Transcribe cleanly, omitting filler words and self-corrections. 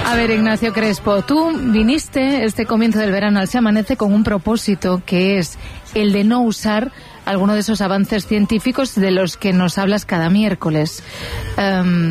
A ver, Ignacio Crespo, tú viniste este comienzo del verano al Se Amanece con un propósito, que es el de no usar alguno de esos avances científicos de los que nos hablas cada miércoles.